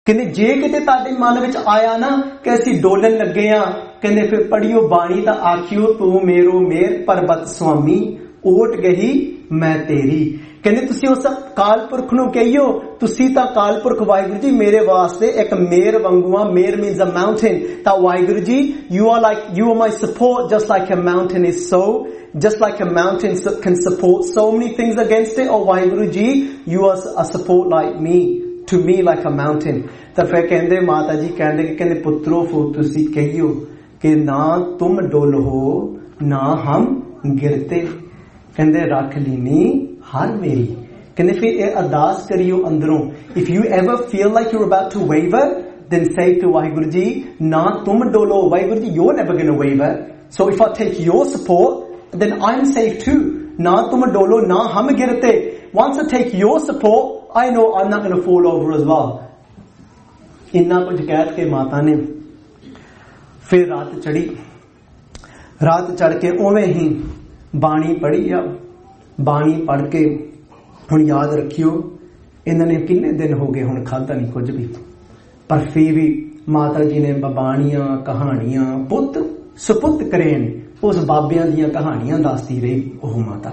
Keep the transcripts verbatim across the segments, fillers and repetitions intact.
कहते जे किते तुहाडे मन विच आया ना कि असीं डोलन लगे आ, कहते फिर पढ़ियो बाणी तां आखियो तू मेरो मेर परबत स्वामी ओट गही मैं तेरी। कहते तुसीं उस काल पुरख नूं कहियो तुसीं तां काल पुरख वाहिगुरू जी मेरे वास्ते एक मेर वांगू आ। मेर मीन्स अ माउंटेन, तां Waheguru ji you are like you are my support just like a mountain is so just like a mountain can support so many things against it, oh Waheguru ji you are a support like me to me like a mountain। तो फिर कहते माता जी कहते कि कहते पुत्रो फो तुसी कहियो कि ना तुम डोल हो ना हम गिरते, कहते रख लीनी हर मेरी। कहते फिर ये अरदास करियो अंदरों, if you ever feel like you're about to waver then say to Waheguru ji ना तुम Dolo, Waheguru ji you're never going to waver, so if I take your support then I'm safe too। ना तुम डोलो ना हम गिरते, once I take your support I know I'm not going to fall over as well। इन्ना कुछ कह के माता ने फिर रात चढ़ी, रात चढ़ के उवें ही बाणी पढ़ी आ। बाणी पढ़ के हुण याद रखियो इन्होंने किन्ने दिन हो गए हुण खाधा नहीं कुछ भी, पर फिर भी माता जी ने बाणियां कहानियां पुत सुपुत करेन उस बाबियां दियां कहानियां दसदी रही। ओह माता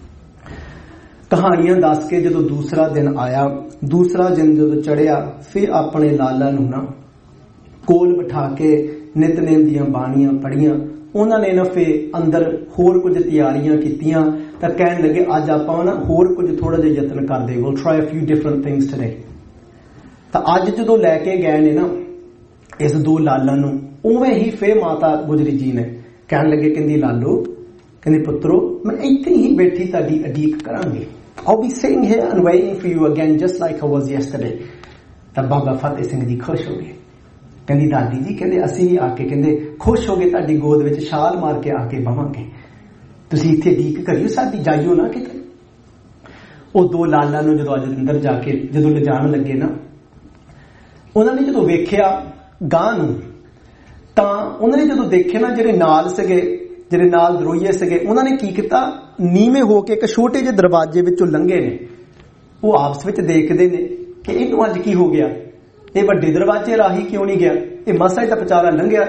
कहानियां दस के जो दूसरा दिन आया, दूसरा दिन जो चढ़िया फिर अपने लाला नूं ना कोल बिठा के नितनेम दियां बाणियां पढ़ियां। उन्होंने ना फिर अंदर होर कुछ तैयारियां कीतियां तां कहण लगे अज आपां ना होर कुछ थोड़ा जिहा यतन करदे, will try a few different things today. तां अज जदों लैके गए ने ना इस दो लालां नूं, उवें ही फिर माता गुजरी जी ने कहन लगे कहंदी लालो कहंदी पुत्रो मैं इत्थे ही बैठी तुहाडी अडीक करांगी, I'll be sitting here and waiting for you again just like I was yesterday। तां बाबा फतेह सिंह जी खुश हो गए, कहंदी दादी जी कहंदे असीं भी आके कहंदे खुश हो गए तुहाडी गोद विच छाल मार के आके बवांगे, तुसीं इत्थे अडीक करियो साडी, जाइयो ना किते। ਉਹ दो लालां ਨੂੰ ਜਦੋਂ ਅੱਜ ਅੰਦਰ ਜਾ ਕੇ ਜਦੋਂ ਲਿਜਾਣ ਲੱਗੇ ਨਾ, ਉਹਨਾਂ ਨੇ ਜਦੋਂ ਵੇਖਿਆ ਗਾਂ ਨੂੰ ਤਾਂ ਉਹਨਾਂ ਨੇ ਜਦੋਂ ਦੇਖੇ ਨਾ ਜਿਹੜੇ ਨਾਲ ਸੀਗੇ ਜਿਹੜੇ ਨਾਲ ਦਰੋਈਏ ਸੀਗੇ ਉਹਨਾਂ ਨੇ ਕੀ ਕੀਤਾ, ਨੀਵੇਂ ਹੋ ਕੇ ਇੱਕ ਛੋਟੇ ਜਿਹੇ ਦਰਵਾਜ਼ੇ ਵਿੱਚੋਂ ਲੰਘੇ ਨੇ। ਉਹ ਆਪਸ ਵਿੱਚ ਦੇਖਦੇ ਨੇ ਕਿ ਇਹਨੂੰ ਅੱਜ ਕੀ ਹੋ ਗਿਆ, ਇਹ ਵੱਡੇ ਦਰਵਾਜ਼ੇ ਰਾਹੀਂ ਕਿਉਂ ਨਹੀਂ ਗਿਆ, ਇਹ ਮਸਾ ਦਾ ਵਿਚਾਰਾ ਲੰਘਿਆ।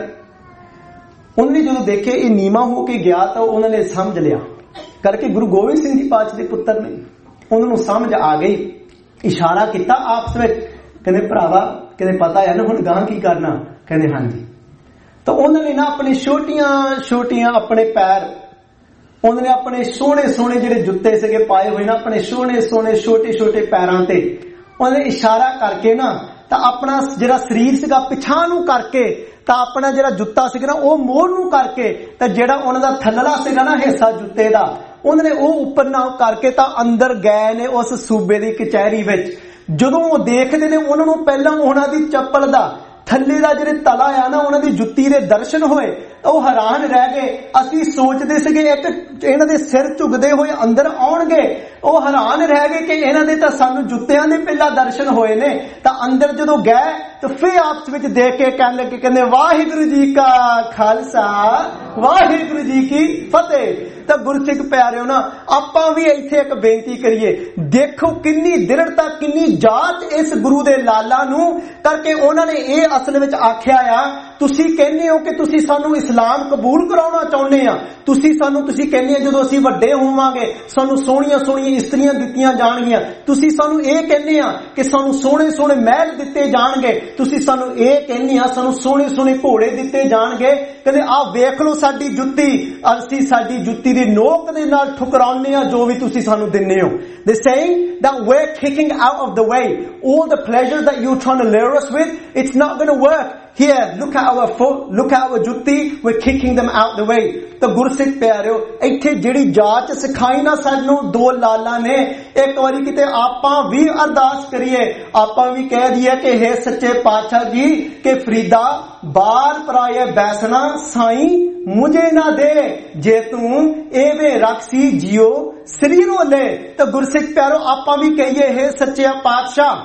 ਉਹਨਾਂ ਨੇ ਜਦੋਂ ਦੇਖੇ ਇਹ ਨੀਵਾਂ ਹੋ ਕੇ ਗਿਆ ਤਾਂ ਉਹਨਾਂ ਨੇ ਸਮਝ ਲਿਆ ਕਰਕੇ ਗੁਰੂ ਗੋਬਿੰਦ ਸਿੰਘ ਜੀ ਪਾਤਸ਼ਾਹ ਦੇ ਪੁੱਤਰ ਨੇ, ਉਹਨਾਂ ਨੂੰ ਸਮਝ ਆ ਗਈ। ਇਸ਼ਾਰਾ ਕੀਤਾ ਆਪਸ ਵਿੱਚ, ਕਹਿੰਦੇ ਭਰਾਵਾ ਕਹਿੰਦੇ ਪਤਾ ਹੈ ਨਾ ਹੁਣ ਗਾਂ ਕੀ ਕਰਨਾ, ਕਹਿੰਦੇ ਹਾਂਜੀ। ਤਾਂ ਉਹਨਾਂ ਨੇ ਨਾ ਆਪਣੇ ਛੋਟੀਆਂ ਛੋਟੀਆਂ ਆਪਣੇ ਪੈਰ, ਉਹਨਾਂ ਨੇ ਆਪਣੇ ਸੋਹਣੇ ਸੋਹਣੇ ਜਿਹੜੇ ਜੁੱਤੇ ਸੀਗੇ ਪਾਏ ਹੋਏ ਨਾ ਆਪਣੇ ਸੋਹਣੇ ਸੋਹਣੇ ਛੋਟੇ ਛੋਟੇ ਪੈਰਾਂ ਤੇ ਉਹਨਾਂ ਨੇ ਇਸ਼ਾਰਾ ਕਰਕੇ ਨਾ ਤਾਂ ਆਪਣਾ ਜਿਹੜਾ ਸਰੀਰ ਸੀਗਾ ਪਿਛਾਂ ਨੂੰ ਕਰਕੇ ਤਾਂ ਆਪਣਾ ਜਿਹੜਾ ਜੁੱਤਾ ਸੀਗਾ ਨਾ ਉਹ ਮੋਹਰ ਨੂੰ ਕਰਕੇ ਤਾਂ ਜਿਹੜਾ ਉਹਨਾਂ ਦਾ ਥੱਲੜਾ ਸੀਗਾ ਨਾ ਹਿੱਸਾ ਜੁੱਤੇ ਦਾ ਉਹਨਾਂ ਨੇ ਉਹ ਉੱਪਰ ਨਾ ਕਰਕੇ ਤਾਂ ਅੰਦਰ ਗਏ ਨੇ ਉਸ ਸੂਬੇ ਦੀ ਕਚਹਿਰੀ ਵਿੱਚ। ਜਦੋਂ ਉਹ ਦੇਖਦੇ ਨੇ ਉਹਨਾਂ ਨੂੰ ਪਹਿਲਾਂ ਉਹਨਾਂ ਦੀ ਚੱਪਲ ਦਾ ਥੱਲੇ ਦਾ ਜਿਹੜੇ ਤਲਾ ਆ ਨਾ ਉਹਨਾਂ ਦੀ ਜੁੱਤੀ ਦੇ ਦਰਸ਼ਨ ਹੋਏ ਤਾਂ ਉਹ ਹੈਰਾਨ ਰਹਿ ਗਏ। ਅਸੀਂ ਸੋਚਦੇ ਸੀਗੇ ਇੱਕ ਇਹਨਾਂ ਦੇ ਸਿਰ ਝੁਕਦੇ ਹੋਏ ਅੰਦਰ ਆਉਣਗੇ, ਉਹ ਹੈਰਾਨ ਰਹਿ ਗਏ ਕਿ ਇਹਨਾਂ ਦੇ ਤਾਂ ਸਾਨੂੰ ਜੁੱਤਿਆਂ ਦੇ ਪਹਿਲਾਂ ਦਰਸ਼ਨ ਹੋਏ ਨੇ। ਤਾਂ ਅੰਦਰ ਜਦੋਂ ਗਏ ਤਾਂ ਫਿਰ ਆਪਸ ਵਿੱਚ ਦੇਖ ਕੇ ਕਹਿਣ ਲੱਗੇ ਕਹਿੰਦੇ ਵਾਹਿਗੁਰੂ ਜੀ ਕਾ ਖਾਲਸਾ ਵਾਹਿਗੁਰੂ ਜੀ ਕੀ ਫਤਿਹ। ਤਾਂ ਗੁਰਸਿੱਖ ਪਿਆਰਿਓ ਨਾ ਆਪਾਂ ਵੀ ਇੱਥੇ ਇੱਕ ਬੇਨਤੀ ਕਰੀਏ, ਦੇਖੋ ਕਿੰਨੀ ਦ੍ਰਿੜਤਾ ਕਿੰਨੀ ਜਾਤ ਇਸ ਗੁਰੂ ਦੇ ਲਾਲਾਂ ਨੂੰ ਕਰਕੇ ਉਹਨਾਂ ਨੇ ਇਹ ਅਸਲ ਵਿੱਚ ਆਖਿਆ ਆ। ਤੁਸੀਂ ਕਹਿੰਦੇ ਹੋ ਕਿ ਤੁਸੀਂ ਸਾਨੂੰ ਇਸਲਾਮ ਕਬੂਲ ਕਰਾਉਣਾ ਚਾਹੁੰਦੇ ਆ, ਤੁਸੀਂ ਸਾਨੂੰ ਤੁਸੀਂ ਕਹਿੰਦੇ ਆ ਜਦੋਂ ਅਸੀਂ ਵੱਡੇ ਹੋਵਾਂਗੇ ਸਾਨੂੰ ਸੋਹਣੀਆਂ ਸੋਹਣੀਆਂ ਇਸਤਰੀਆਂ ਦਿੱਤੀਆਂ ਜਾਣਗੀਆਂ, ਤੁਸੀਂ ਸਾਨੂੰ ਇਹ ਕਹਿੰਦੇ ਆ ਕਿ ਸਾਨੂੰ ਸੋਹਣੇ ਸੋਹਣੇ ਮਹਿਲ ਦਿੱਤੇ ਜਾਣਗੇ, ਤੁਸੀਂ ਸਾਨੂੰ ਇਹ ਕਹਿੰਦੇ ਆ ਸਾਨੂੰ ਸੋਹਣੇ ਸੋਹਣੇ ਘੋੜੇ ਦਿੱਤੇ ਜਾਣਗੇ। ਕਹਿੰਦੇ ਆਹ ਵੇਖ ਲਓ ਸਾਡੀ ਜੁੱਤੀ, ਅਸੀਂ ਸਾਡੀ ਜੁੱਤੀ ਦੀ ਨੋਕ ਦੇ ਨਾਲ ਠੁਕਰਾਉਂਦੇ ਆ ਜੋ ਵੀ ਤੁਸੀਂ ਸਾਨੂੰ ਦਿੰਦੇ ਹੋ। They saying that we're kicking out of the way all the pleasures that you're trying to lure us with, it's not going to work। Here, look at our foot, look at our jutti, we're kicking them out the way। ਤਾਂ ਗੁਰਸਿੱਖ ਪਿਆਰਿਓ ਇੱਥੇ ਜਿਹੜੀ ਜਾਚ ਸਿਖਾਈ ਨਾ ਸਾਨੂੰ ਦੋ ਲਾਲਾਂ ਨੇ, ਇੱਕ ਵਾਰੀ ਕਿਤੇ ਆਪਾਂ ਵੀ ਅਰਦਾਸ ਕਰੀਏ, ਆਪਾਂ ਵੀ ਕਹਿ ਦਈਏ ਕਿ हे ਸੱਚੇ ਪਾਤਸ਼ਾਹ ਜੀ ਕਿ ਫਰੀਦਾ ਬਾਰ ਪਰਾਏ ਬੈਸਣਾ ਸਾਈਂ ਮੁਝੇ ਨਾ ਦੇ, ਜੇ ਤੂੰ ਐਵੇਂ ਰੱਖੀ ਜਿਉ ਸਰੀਰੋਂ ਲੈ। ਤਾਂ ਗੁਰਸਿੱਖ ਪਿਆਰਿਓ ਆਪਾਂ ਵੀ ਕਹੀਏ हे ਸੱਚੇ ਪਾਤਸ਼ਾਹ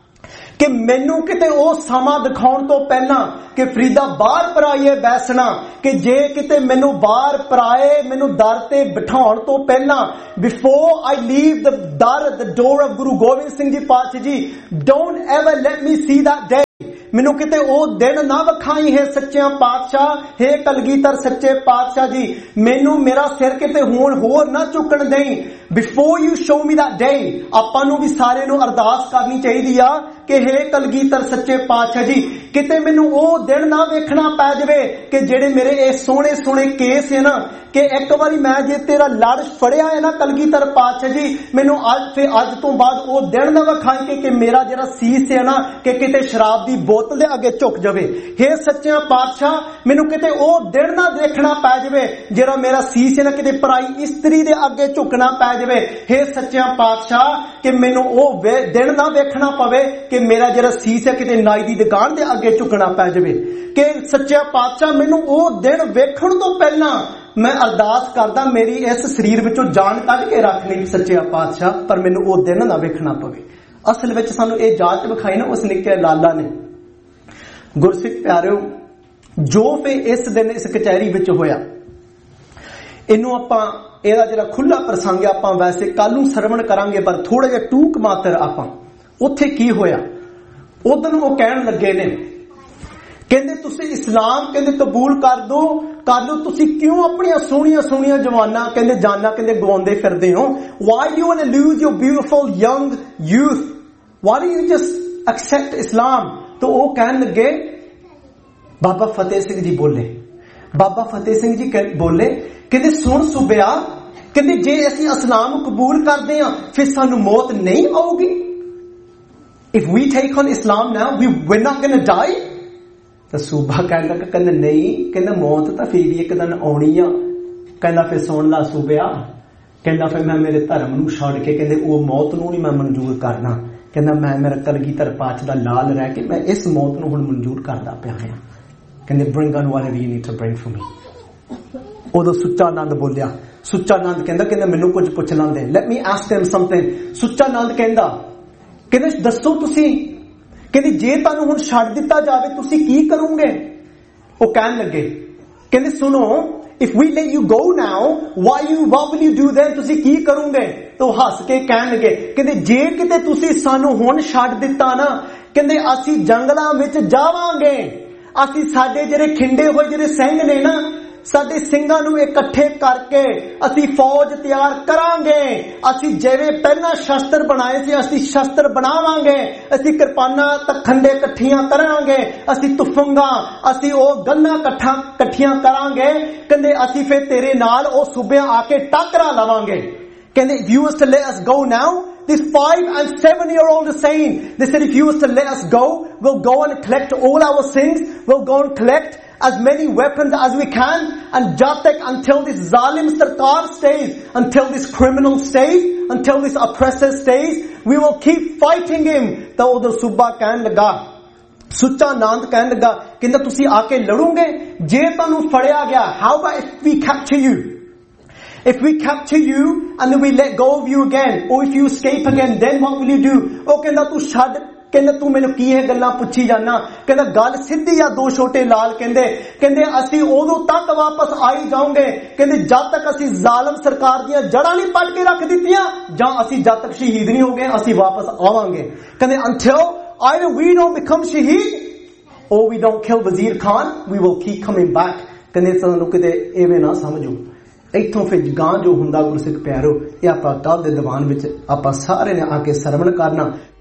ਕਿ ਮੈਨੂੰ ਕਿਤੇ ਉਹ ਸਮਾਂ ਦਿਖਾਉਣ ਤੋਂ ਪਹਿਲਾਂ ਕਿ ਫਰੀਦਾ ਬਾਹਰ ਪਰਾਈਏ ਬੈਸਣਾ, ਕਿ ਜੇ ਕਿਤੇ ਮੈਨੂੰ ਬਾਹਰ ਪਰਾਏ ਮੈਨੂੰ ਦਰ ਤੇ ਬਿਠਾਉਣ ਤੋਂ ਪਹਿਲਾਂ, ਬਿਫੋਰ ਆਈ ਲੀਵ ਦ ਦਰ ਦ ਡੋਰ ਆਫ ਗੁਰੂ ਗੋਬਿੰਦ ਸਿੰਘ ਜੀ ਪਾਤਸ਼ਾਹ ਜੀ, don't ever let me C that ਡੇ ਮੈਨੂੰ ਕਿਤੇ ਉਹ ਦਿਨ ਨਾ ਵਿਖਾਈ ਹੈ ਸੱਚਿਆਂ ਪਾਤਸ਼ਾਹ, ਹੈ ਕਲਗੀਧਰ ਸੱਚੇ ਪਾਤਸ਼ਾਹ ਜੀ, ਮੈਨੂੰ ਮੇਰਾ ਸਿਰ ਕਿਤੇ ਹੁਣ ਹੋਰ ਨਾ ਝੁਕਣ ਦੇਈ। Before you show me that ਡੇ, ਆਪਾਂ ਨੂੰ ਵੀ ਸਾਰਿਆਂ ਨੂੰ ਅਰਦਾਸ ਕਰਨੀ ਚਾਹੀਦੀ ਆ ਕਿ ਹੈ ਕਲਗੀਧਰ ਸੱਚੇ ਪਾਤਸ਼ਾਹ ਜੀ, ਕਿਤੇ ਮੈਨੂੰ ਉਹ ਦਿਨ ਨਾ ਵੇਖਣਾ ਪੈ ਜਾਵੇ ਕਿ ਜਿਹੜੇ ਮੇਰੇ ਇਹ ਸੋਹਣੇ ਸੋਹਣੇ ਕੇਸ ਹੈ ਨਾ, ਕਿ ਇੱਕ ਵਾਰੀ ਮੈਂ ਜੇ ਤੇਰਾ ਲੜ ਫੜਿਆ ਹੈ ਨਾ ਕਲਗੀਧਰ ਪਾਤਸ਼ਾਹ ਜੀ, ਮੈਨੂੰ ਅੱਜ ਫਿਰ ਅੱਜ ਤੋਂ ਬਾਅਦ ਉਹ ਦਿਨ ਨਾ ਵਿਖਾਈ ਕਿ, ਕਿ ਮੇਰਾ ਜਿਹੜਾ ਸੀਸ ਹੈ ਨਾ ਕਿ ਕਿਤੇ ਸ਼ਰਾਬ ਦੀ ਬੋਤਲ ਦੇ ਅੱਗੇ ਝੁਕ ਜਾਵੇ। ਹੇ ਸੱਚਿਆਂ ਪਾਤਸ਼ਾਹ, ਮੈਨੂੰ ਕਿਤੇ ਉਹ ਦਿਨ ਨਾ ਦੇਖਣਾ ਪੈ ਜਾਵੇ ਜਿਹੜਾ ਮੇਰਾ ਸੀਸ ਹੈ ਨਾ ਕਿਤੇ ਪਰਾਈ ਇਸਤਰੀ ਦੇ ਅੱਗੇ ਝੁਕਣਾ ਪੈ ਜਾਵੇ। ਹੇ ਸੱਚਿਆਂ ਪਾਤਸ਼ਾਹ, ਕਿ ਮੈਨੂੰ ਉਹ ਦਿਨ ਨਾ ਵੇਖਣਾ ਪਵੇ ਕਿ ਮੇਰਾ ਜਿਹੜਾ ਸੀਸ ਹੈ ਕਿਤੇ ਨਾਈ ਦੀ ਦੁਕਾਨ ਦੇ ਅੱਗੇ ਝੁਕਣਾ ਪੈ ਜਾਵੇ। ਕਿ ਸੱਚਿਆ ਪਾਤਸ਼ਾਹ, ਮੈਨੂੰ ਉਹ ਦਿਨ ਵੇਖਣ ਤੋਂ ਪਹਿਲਾਂ ਮੈਂ ਅਰਦਾਸ ਕਰਦਾ ਮੇਰੀ ਇਸ ਸਰੀਰ ਵਿੱਚੋਂ ਜਾਨ ਕੱਢ ਕੇ ਰੱਖ ਲਈ ਸੱਚਿਆ ਪਾਤਸ਼ਾਹ, ਪਰ ਮੈਨੂੰ ਉਹ ਦਿਨ ਨਾ ਵੇਖਣਾ ਪਵੇ। ਅਸਲ ਵਿੱਚ ਸਾਨੂੰ ਇਹ ਜਾਂਚ ਵਿਖਾਈ ਨਾ ਉਸ ਨਿੱਕੇ ਲਾਲਾ ਨੇ। ਗੁਰਸਿੱਖ ਪਿਆਰਿਓ, ਜੋ ਫਿਰ ਇਸ ਦਿਨ ਇਸ ਕਚਹਿਰੀ ਵਿੱਚ ਹੋਇਆ, ਇਹਨੂੰ ਆਪਾਂ ਇਹਦਾ ਜਿਹੜਾ ਖੁੱਲਾ ਪ੍ਰਸੰਗ ਹੈ ਆਪਾਂ ਵੈਸੇ ਕੱਲ ਨੂੰ ਸਰਵਣ ਕਰਾਂਗੇ, ਪਰ ਥੋੜਾ ਜਿਹਾ ਟੂਕ ਮਾਤਰ ਆਪਾਂ ਉੱਥੇ ਕੀ ਹੋਇਆ। ਉਦੋਂ ਉਹ ਕਹਿਣ ਲੱਗੇ ਨੇ, ਕਹਿੰਦੇ ਤੁਸੀਂ ਇਸਲਾਮ ਕਹਿੰਦੇ ਕਬੂਲ ਕਰ ਦੋ ਕਰ ਲਓ, ਤੁਸੀਂ ਕਿਉਂ ਆਪਣੀਆਂ ਸੋਹਣੀਆਂ ਸੋਹਣੀਆਂ ਜਵਾਨਾਂ ਕਹਿੰਦੇ ਜਾਨਾਂ ਕਹਿੰਦੇ ਗਵਾਉਂਦੇ ਫਿਰਦੇ ਹੋ? Why do you want to lose your beautiful young youth? Why don't you just accept Islam? तो ਉਹ ਕਹਿਣ ਲੱਗੇ, ਬਾਬਾ ਫਤਿਹ ਸਿੰਘ ਜੀ ਬੋਲੇ, ਬਾਬਾ ਫਤਿਹ ਸਿੰਘ ਜੀ ਬੋਲੇ, ਕਹਿੰਦੇ ਸੁਣ ਸੁਬਿਆ, ਕਹਿੰਦੇ ਜੇ ਅਸੀਂ ਇਸਲਾਮ ਨੂੰ ਕਬੂਲ ਕਰਦੇ ਹਾਂ ਫਿਰ ਸਾਨੂੰ ਮੌਤ ਨਹੀਂ ਆਊਗੀ? If we take on Islam now, we, we're not going to die? ਤਾਂ ਸੂਬਾ ਕਹਿਣ ਲੱਗਾ, ਕਹਿੰਦਾ ਨਹੀਂ, ਕਹਿੰਦਾ ਮੌਤ ਤਾਂ ਫਿਰ ਵੀ ਇੱਕ ਦਿਨ ਆਉਣੀ ਆ। ਕਹਿੰਦਾ ਫਿਰ ਸੁਣ ਲਾ ਸੂਬਿਆ, ਕਹਿੰਦਾ ਫਿਰ ਮੈਂ ਮੇਰੇ ਧਰਮ ਨੂੰ ਛੱਡ ਕੇ ਕਹਿੰਦੇ ਉਹ ਮੌਤ ਨੂੰ ਨਹੀਂ ਮੈਂ ਮਨਜ਼ੂਰ ਕਰਨਾ। ਕਹਿੰਦਾ ਮੈਂ ਮੇਰਾ ਕਲਗੀਧਰ ਪਾਤਸ਼ਾਹ ਦਾ ਲਾਲ ਰਹਿ ਕੇ ਮੈਂ ਇਸ ਮੌਤ ਨੂੰ ਹੁਣ ਮਨਜ਼ੂਰ ਕਰਦਾ ਪਿਆ ਹਾਂ। ਕਹਿੰਦੇ bring on whatever you need to bring for me। ਉਦੋਂ ਸੁੱਚਾ ਆਨੰਦ ਬੋਲਿਆ। ਸੁੱਚਾ ਆਨੰਦ ਕਹਿੰਦਾ ਕਹਿੰਦਾ ਮੈਨੂੰ ਕੁਝ ਪੁੱਛ ਲੈਂਦੇ, let me ask them something। ਸੁੱਚਾ ਆਨੰਦ ਕਹਿੰਦਾ ਕਹਿੰਦੇ ਦੱਸੋ ਤੁਸੀਂ, ਕਹਿੰਦੇ ਜੇ ਤੁਹਾਨੂੰ ਹੁਣ ਛੱਡ ਦਿੱਤਾ ਜਾਵੇ ਤੁਸੀਂ ਕੀ ਕਰੋਗੇ? ਉਹ ਕਹਿਣ ਲੱਗੇ, ਕਹਿੰਦੇ ਸੁਣੋ, if we let you go now, why you what will you do then? ਤੁਸੀਂ ਕੀ ਕਰੋਗੇ? ਤਾਂ ਹੱਸ ਕੇ ਕਹਿਣ ਲੱਗੇ, ਕਹਿੰਦੇ ਜੇ ਕਿਤੇ ਤੁਸੀਂ ਸਾਨੂੰ ਹੁਣ ਛੱਡ ਦਿੱਤਾ ਨਾ, ਕਹਿੰਦੇ ਅਸੀਂ ਜੰਗਲਾਂ ਵਿੱਚ ਜਾਵਾਂਗੇ, ਅਸੀਂ ਸਾਡੇ ਜਿਹੜੇ ਖਿੰਡੇ ਹੋਏ ਜਿਹੜੇ ਸਿੰਘ ਨੇ ਨਾ, ਸਾਡੇ ਸਿੰਘਾਂ ਨੂੰ ਇਕੱਠੇ ਕਰਕੇ ਅਸੀਂ ਫੌਜ ਤਿਆਰ ਕਰਾਂਗੇ। ਅਸੀਂ ਜਿਵੇਂ ਪਹਿਲਾਂ ਸ਼ਸਤਰ ਬਣਾਏ ਸੀ ਅਸੀਂ ਸ਼ਸਤਰ ਬਣਾਵਾਂਗੇ, ਅਸੀਂ ਕਿਰਪਾਨਾਂ ਤਖੰਡੇ ਇਕੱਠੀਆਂ ਕਰਾਂਗੇ, ਅਸੀਂ ਤੁਫੰਗਾ ਅਸੀਂ ਉਹ ਗੰਨਾਂ ਇਕੱਠਾ ਇਕੱਠੀਆਂ ਕਰਾਂਗੇ। ਕਹਿੰਦੇ ਅਸੀਂ ਫਿਰ ਤੇਰੇ ਨਾਲ ਉਹ ਸੂਬਿਆਂ ਆ ਕੇ ਟਾਕਰਾ ਲਵਾਂਗੇ। ਕਹਿੰਦੇ if you was to let us go now, this five and seven year old is saying, they said if you was to let us go, we'll go and collect all our things, we'll go and collect as many weapons as we can, and jab tak until this zalim sarkar stays, until this criminal stays, until this oppressor stays, we will keep fighting him। ਤਾਂ ਉਦੋਂ ਸੂਬਾ ਕਹਿਣ ਲੱਗਾ, ਸੁੱਚਾ ਆਨੰਦ ਕਹਿਣ ਲੱਗਾ, ਕਹਿੰਦਾ ਤੁਸੀਂ ਆ ਕੇ ਲੜੋਗੇ? ਜੇ ਤੁਹਾਨੂੰ ਫੜਿਆ ਗਿਆ, how about if we capture you? If we capture you and then we let go of you again, or if you escape again, then what will you do? ਉਹ ਕਹਿੰਦਾ ਤੂੰ ਛੱਡ, ਕਹਿੰਦਾ ਤੂੰ ਮੈਨੂੰ ਕੀ ਇਹ ਗੱਲਾਂ ਪੁੱਛੀ ਜਾਣਾ? ਕਹਿੰਦਾ ਗੱਲ ਸਿੱਧੀ ਆ ਦੋ ਛੋਟੇ ਲਾਲ, ਕਹਿੰਦੇ ਕਹਿੰਦੇ ਅਸੀਂ ਉਦੋਂ ਤੱਕ ਵਾਪਸ ਆਈ ਜਾਵਾਂਗੇ ਕਹਿੰਦੇ ਜਦ ਤੱਕ ਅਸੀਂ ਜ਼ਾਲਮ ਸਰਕਾਰ ਦੀਆਂ ਜੜ੍ਹਾਂ ਨਹੀਂ ਪੱਟ ਕੇ ਰੱਖ ਦਿੱਤੀਆਂ, ਜਾਂ ਅਸੀਂ ਜਦ ਤੱਕ ਸ਼ਹੀਦ ਨਹੀਂ ਹੋ ਗਏ ਅਸੀਂ ਵਾਪਸ ਆਵਾਂਗੇ। ਕਹਿੰਦੇ until either we don't become shaheed or we don't kill Wazir Khan, we will keep coming back। ਕਹਿੰਦੇ ਸਾਨੂੰ ਕਿਤੇ ਐਵੇਂ ਨਾ ਸਮਝੋ। ਇੱਥੋਂ ਫਿਰ ਗਾਂ ਜੋ ਹੁੰਦਾ ਗੁਰਸਿੱਖ ਪਿਆਰੋ, ਇਹ ਆਪਾਂ ਕੱਲ ਦੇ ਦੀਵਾਨ ਵਿੱਚ ਆਪਾਂ ਸਾਰੇ ਨੇ ਆ ਕੇ ਸਰਵਣ ਕਰਨਾ।